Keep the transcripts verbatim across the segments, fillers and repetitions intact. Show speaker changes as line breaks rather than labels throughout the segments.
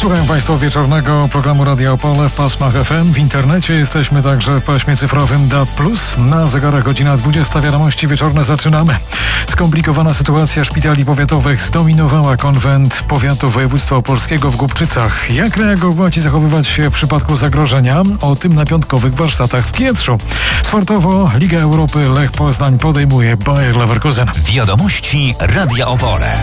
Słuchają Państwo wieczornego programu Radia Opole w pasmach F M. W internecie jesteśmy także w paśmie cyfrowym D A B plus. Na zegarach godzina dwudziesta. Wiadomości wieczorne zaczynamy. Skomplikowana sytuacja szpitali powiatowych zdominowała konwent powiatu województwa opolskiego w Głubczycach. Jak reagować i zachowywać się w przypadku zagrożenia? O tym na piątkowych warsztatach w Kietrzu. Sportowo Liga Europy Lech Poznań podejmuje Bayer Leverkusen.
Wiadomości Radia Opole.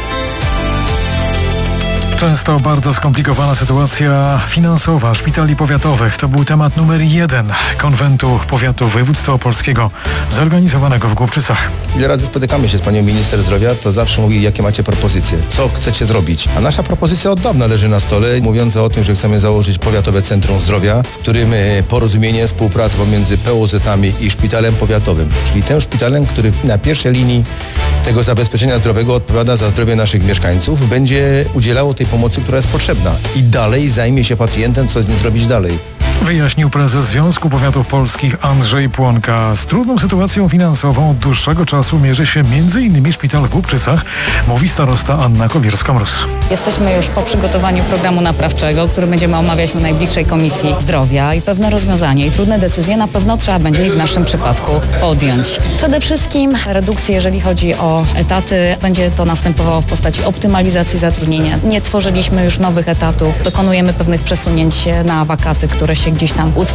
Często bardzo skomplikowana sytuacja finansowa szpitali powiatowych to był temat numer jeden konwentu powiatu województwa opolskiego zorganizowanego w Głubczycach.
Ile razy spotykamy się z panią minister zdrowia, to zawsze mówi, jakie macie propozycje, co chcecie zrobić. A nasza propozycja od dawna leży na stole, mówiąca o tym, że chcemy założyć Powiatowe Centrum Zdrowia, w którym porozumienie, współpraca pomiędzy P O Z-ami i szpitalem powiatowym, czyli tym szpitalem, który na pierwszej linii tego zabezpieczenia zdrowego odpowiada za zdrowie naszych mieszkańców, będzie udzielało tej pomocy, która jest potrzebna i dalej zajmie się pacjentem, co z nim zrobić dalej.
Wyjaśnił prezes Związku Powiatów Polskich Andrzej Płonka. Z trudną sytuacją finansową od dłuższego czasu mierzy się między innymi szpital w Głubczycach, mówi starosta Anna Kowierska-Mróz.
Jesteśmy już po przygotowaniu programu naprawczego, który będziemy omawiać na najbliższej Komisji Zdrowia i pewne rozwiązania i trudne decyzje na pewno trzeba będzie i w naszym przypadku podjąć. Przede wszystkim redukcje, jeżeli chodzi o etaty, będzie to następowało w postaci optymalizacji zatrudnienia. Nie tworzyliśmy już nowych etatów, dokonujemy pewnych przesunięć na wakaty, które się gdzieś tam utworzyły.